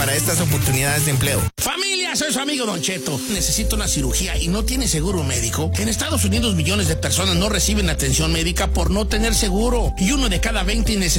para estas oportunidades de empleo. Familia, soy su amigo Don Cheto. Necesito una cirugía y no tiene seguro médico. En Estados Unidos millones de personas no reciben atención médica por no tener seguro. Y uno de cada 20 necesita